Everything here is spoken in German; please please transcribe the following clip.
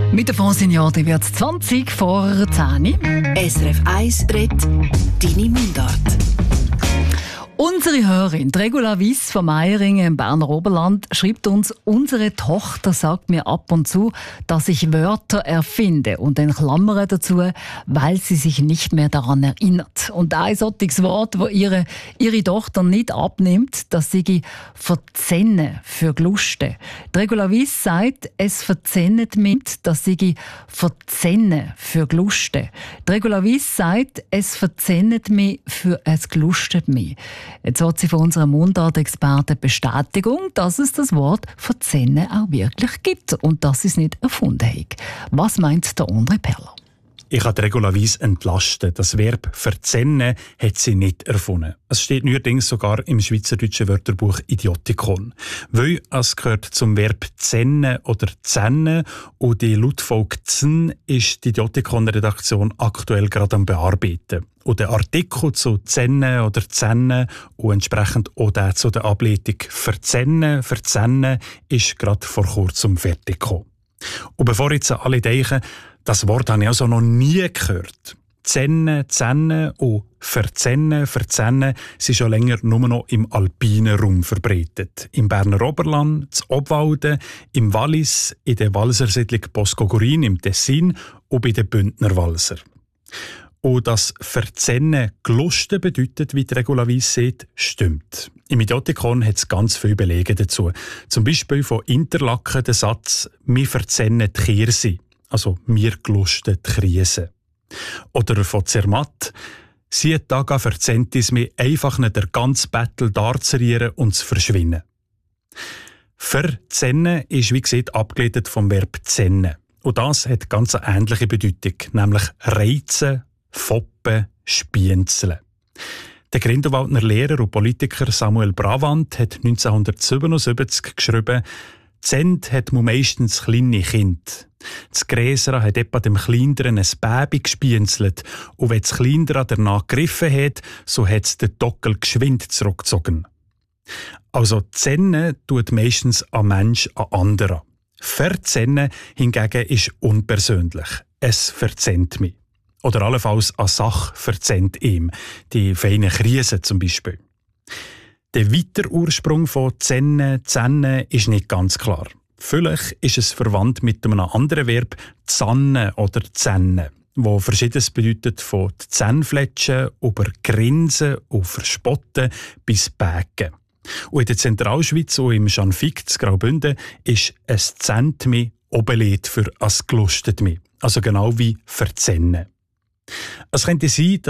Mit der Fondsignore wird es 20 vor 10. SRF 1 redet deine Mundart. Unsere Hörerin Regula Wiss von Meiringen im Berner Oberland schreibt uns: Unsere Tochter sagt mir ab und zu, dass ich Wörter erfinde und in Klammern dazu, weil sie sich nicht mehr daran erinnert. Und ein solches Wort, das ihre Tochter nicht abnimmt, das sei «verzennen» für «gluste». Regula Wiss sagt, es verzennet mit, das sei «verzennen» für «gluste». Regula Wiss sagt, es verzennet mich für «es glustet mich». Jetzt hat sie von unserem Mundart-Experten Bestätigung, dass es das Wort «verzennen» auch wirklich gibt und dass sie es nicht erfunden hat. Was meint der André Perler? Ich kann Regula Wiss entlasten. Das Verb «verzennen» hat sie nicht erfunden. Es steht neuerdings sogar im schweizerdeutschen Wörterbuch Idiotikon. Weil es gehört zum Verb «zennen» oder «zennen» und die Lautfolge «zn» ist die Idiotikon-Redaktion aktuell gerade am Bearbeiten. Und der Artikel zu «zennen» oder «zennen» und entsprechend auch der zu der Ableitung «verzennen», «verzennen» ist gerade vor kurzem fertig gekommen. Und bevor jetzt alle denken, das Wort habe ich also noch nie gehört. «Zennen», «zennen» und «verzennen», «verzennen» sind schon länger nur noch im alpinen Raum verbreitet. Im Berner Oberland, in Obwalden, im Wallis, in der Walsersiedlung Boscogorin im Tessin und bei den Bündner Walser. Und das «verzennen» «glusten» bedeutet, wie die Regula Wiss sagt, stimmt. Im Idiotikon hat es ganz viele Belege dazu. Zum Beispiel von Interlaken der Satz «Wir verzennen die Kirse», also «Wir glusten die Krise». Oder von Zermatt «Sie Tage verzennt es mir einfach nicht der ganze Battle darzurieren und zu verschwinden». «Verzennen» ist wie gesagt abgeleitet vom Verb «zennen». Und das hat ganz eine ähnliche Bedeutung, nämlich reizen, foppen, spienzeln. Der Grindelwaldner Lehrer und Politiker Samuel Bravant hat 1977 geschrieben: «Zent hat man meistens kleine Kind. Das Gräsere hat etwa dem Kleineren ein Baby gespienzelt und wenn das Kleinere danach gegriffen hat, so hat es den Dockel geschwind zurückgezogen.» Also «zennen» tut meistens ein Mensch an anderen. «Verzennen» hingegen ist unpersönlich. Es verzennt mich. Oder allenfalls eine Sache verzennt ihm. Die feine Krise zum Beispiel. Der weitere Ursprung von «zennen», «zennen» ist nicht ganz klar. Vielleicht ist es verwandt mit einem anderen Verb «zannen» oder «zennen», wo Verschiedenes bedeutet, von «Zähnfletschen» über «grinsen» und «verspotten» bis «bägen». Und in der Zentralschweiz und im Schanfig zu Graubünden ist «es zähnt mich» Oberlied für «es glustet mich». Also genau wie «verzennen». Es könnte sein,